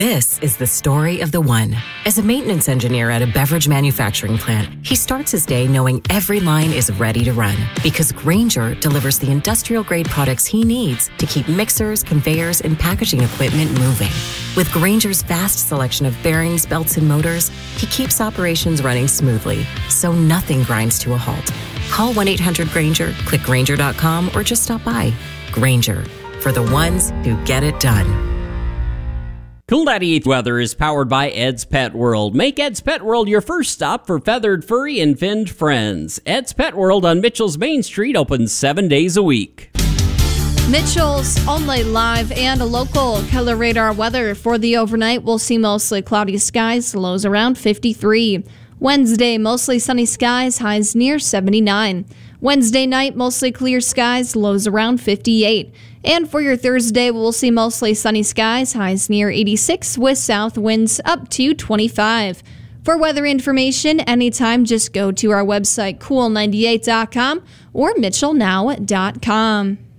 This is the story of the one. As a maintenance engineer at a beverage manufacturing plant, he starts his day knowing every line is ready to run because Grainger delivers the industrial-grade products he needs to keep mixers, conveyors, and packaging equipment moving. With Grainger's vast selection of bearings, belts, and motors, he keeps operations running smoothly, so nothing grinds to a halt. Call 1-800-GRAINGER, click Grainger.com, or just stop by. Grainger, for the ones who get it done. Cool 98 weather is powered by Ed's Pet World. Make Ed's Pet World your first stop for feathered, furry, and finned friends. Ed's Pet World on Mitchell's Main Street opens 7 days a week. Mitchell's only live and local color radar weather for the overnight. We'll see mostly cloudy skies, lows around 53. Wednesday, mostly sunny skies, highs near 79. Wednesday night, mostly clear skies, lows around 58. And for your Thursday, we'll see mostly sunny skies, highs near 86 with south winds up to 25. For weather information, anytime, just go to our website, cool98.com or mitchellnow.com.